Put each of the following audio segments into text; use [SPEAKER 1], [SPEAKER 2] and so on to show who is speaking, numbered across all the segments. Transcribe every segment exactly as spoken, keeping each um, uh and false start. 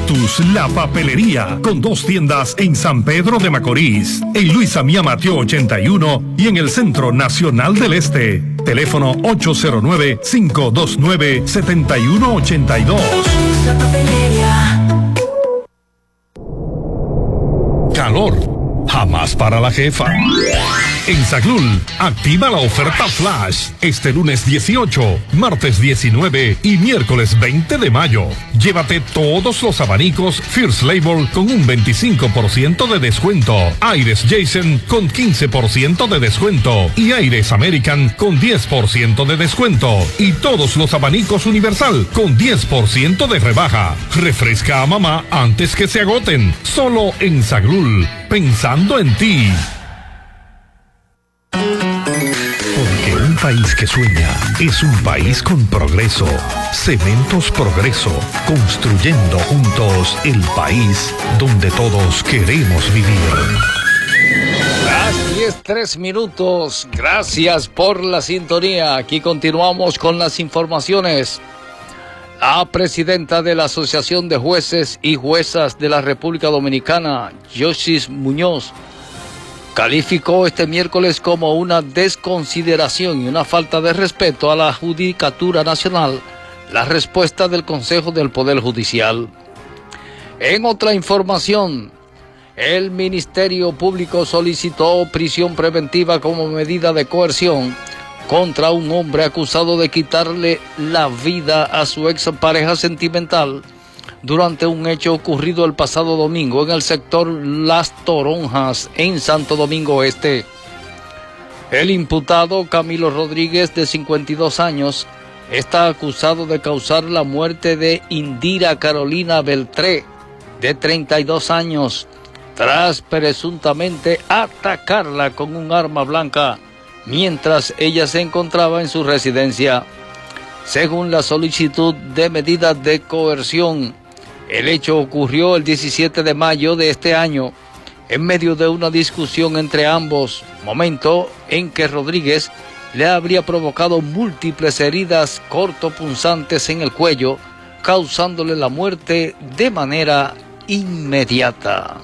[SPEAKER 1] Cactus, la papelería, con dos tiendas en San Pedro de Macorís, en Luis Amía Mateo ochenta y uno y en el Centro Nacional del Este. Teléfono ocho cero nueve, cinco dos nueve, siete uno ocho dos.
[SPEAKER 2] La papelería.
[SPEAKER 1] Calor. Jamás para la jefa. En Saglul, activa la oferta Flash. Este lunes dieciocho, martes diecinueve y miércoles veinte de mayo. Llévate todos los abanicos First Label con un veinticinco por ciento de descuento. Aires Jason con quince por ciento de descuento. Y Aires American con diez por ciento de descuento. Y todos los abanicos Universal con diez por ciento de rebaja. Refresca a mamá antes que se agoten. Solo en Saglul. Pensando en ti. Porque un país que sueña es un país con progreso. Cementos Progreso. Construyendo juntos el país donde todos queremos vivir.
[SPEAKER 3] Las diez, tres minutos. Gracias por la sintonía. Aquí continuamos con las informaciones. La presidenta de la Asociación de Jueces y Juezas de la República Dominicana, Yoshis Muñoz, calificó este miércoles como una desconsideración y una falta de respeto a la Judicatura Nacional la respuesta del Consejo del Poder Judicial. En otra información, el Ministerio Público solicitó prisión preventiva como medida de coerción contra un hombre acusado de quitarle la vida a su expareja sentimental durante un hecho ocurrido el pasado domingo en el sector Las Toronjas, en Santo Domingo Este. El imputado Camilo Rodríguez, de cincuenta y dos años, está acusado de causar la muerte de Indira Carolina Beltré, de treinta y dos años, tras presuntamente atacarla con un arma blanca mientras ella se encontraba en su residencia. Según la solicitud de medida de coerción, el hecho ocurrió el diecisiete de mayo de este año, en medio de una discusión entre ambos, momento en que Rodríguez le habría provocado múltiples heridas cortopunzantes en el cuello, causándole la muerte de manera inmediata.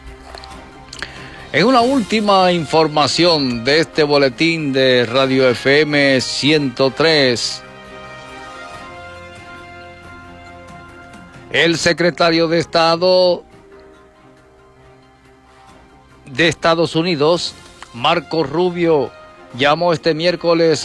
[SPEAKER 3] En una última información de este boletín de Radio F M ciento tres, el secretario de Estado de Estados Unidos, Marco Rubio, llamó este miércoles